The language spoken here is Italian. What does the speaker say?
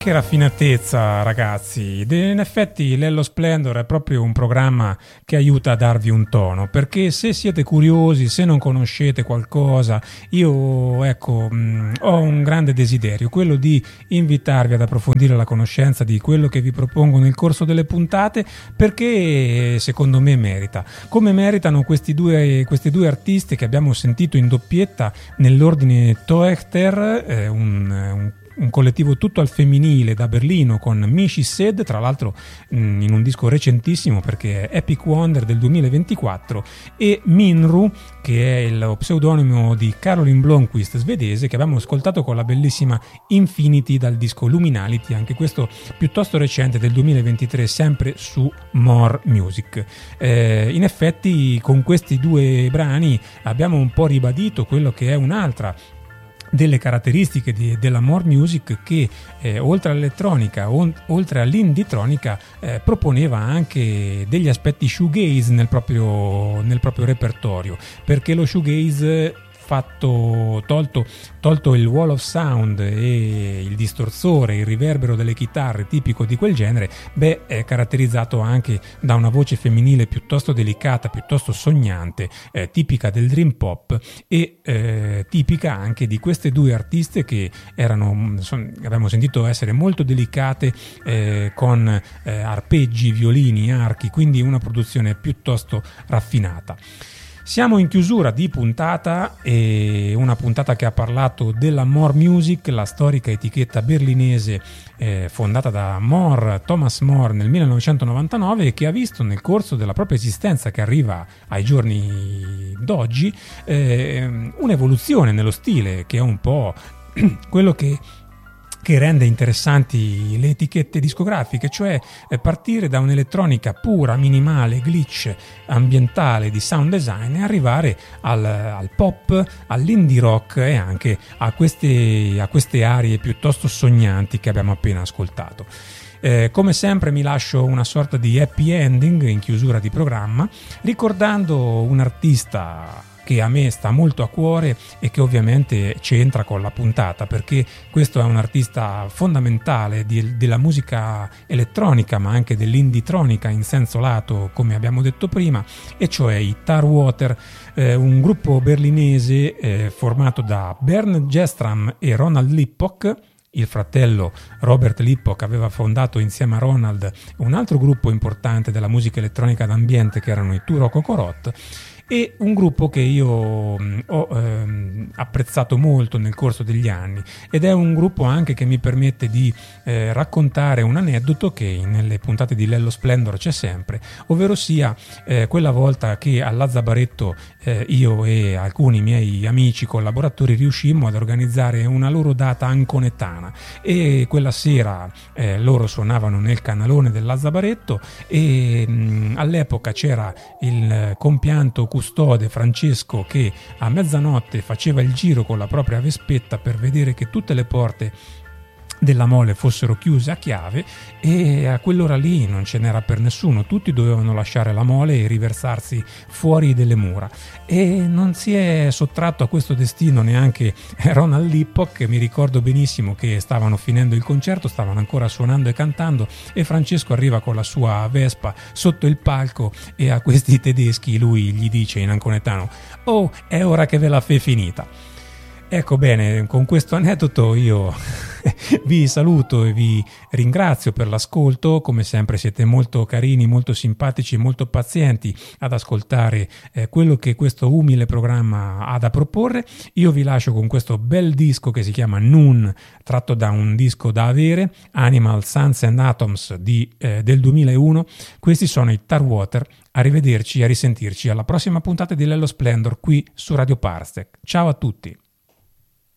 che raffinatezza, ragazzi. In effetti Lello Splendor è proprio un programma che aiuta a darvi un tono, perché se siete curiosi, se non conoscete qualcosa, io ho un grande desiderio, quello di invitarvi ad approfondire la conoscenza di quello che vi propongo nel corso delle puntate, perché secondo me merita, come meritano questi due artisti che abbiamo sentito in doppietta nell'ordine Toechter, un collettivo tutto al femminile da Berlino con Michi Sed, tra l'altro in un disco recentissimo perché è Epic Wonder del 2024, e Minru, che è lo pseudonimo di Caroline Blomqvist, svedese, che abbiamo ascoltato con la bellissima Infinity dal disco Luminality, anche questo piuttosto recente del 2023, sempre su More Music. In effetti con questi due brani abbiamo un po' ribadito quello che è un'altra delle caratteristiche della More Music, che oltre all'elettronica, oltre all'indietronica, proponeva anche degli aspetti shoegaze nel proprio repertorio, perché lo shoegaze tolto il wall of sound e il distorsore, il riverbero delle chitarre tipico di quel genere, è caratterizzato anche da una voce femminile piuttosto delicata, piuttosto sognante, tipica del dream pop e tipica anche di queste due artiste che abbiamo sentito essere molto delicate, con arpeggi, violini, archi, quindi una produzione piuttosto raffinata. Siamo in chiusura di puntata, e una puntata che ha parlato della More Music, la storica etichetta berlinese fondata da Thomas More nel 1999, e che ha visto nel corso della propria esistenza, che arriva ai giorni d'oggi, un'evoluzione nello stile, che è un po' quello che rende interessanti le etichette discografiche, cioè partire da un'elettronica pura, minimale, glitch, ambientale, di sound design, e arrivare al pop, all'indie rock e anche a queste aree piuttosto sognanti che abbiamo appena ascoltato. Come sempre mi lascio una sorta di happy ending in chiusura di programma, ricordando un artista che a me sta molto a cuore e che ovviamente c'entra con la puntata, perché questo è un artista fondamentale della musica elettronica, ma anche dell'indietronica in senso lato, come abbiamo detto prima, e cioè i Tarwater, un gruppo berlinese formato da Bernd Gestram e Ronald Lippock. Il fratello Robert Lippock aveva fondato insieme a Ronald un altro gruppo importante della musica elettronica d'ambiente, che erano i Turo Kokorot, e un gruppo che io ho apprezzato molto nel corso degli anni, ed è un gruppo anche che mi permette di raccontare un aneddoto che nelle puntate di Lello Splendor c'è sempre, ovvero sia quella volta che a Lazzabaretto io e alcuni miei amici collaboratori riuscimmo ad organizzare una loro data anconetana, e quella sera loro suonavano nel canalone del Lazzabaretto, e all'epoca c'era il compianto custode Francesco che a mezzanotte faceva il giro con la propria vespetta per vedere che tutte le porte della mole fossero chiuse a chiave, e a quell'ora lì non ce n'era per nessuno, tutti dovevano lasciare la mole e riversarsi fuori delle mura, e non si è sottratto a questo destino neanche Ronald Lippock, che mi ricordo benissimo che stavano finendo il concerto, stavano ancora suonando e cantando, e Francesco arriva con la sua Vespa sotto il palco, e a questi tedeschi lui gli dice in anconetano: "Oh, è ora che ve la fe finita". Ecco, bene, con questo aneddoto io vi saluto e vi ringrazio per l'ascolto. Come sempre siete molto carini, molto simpatici e molto pazienti ad ascoltare quello che questo umile programma ha da proporre. Io vi lascio con questo bel disco che si chiama Noon, tratto da un disco da avere, Animal, Suns and Atoms del 2001. Questi sono i Tarwater. Arrivederci e a risentirci alla prossima puntata di Lello Splendor qui su Radio Parsec. Ciao a tutti!